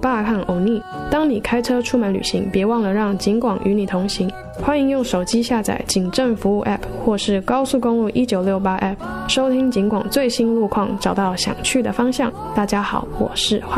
爸和欧尼。当你开车出门旅行，别忘了让警广与你同行。欢迎用手机下载警政服务 App 或是高速公路1968 App， 收听警广最新路况，找到想去的方向。大家好，我是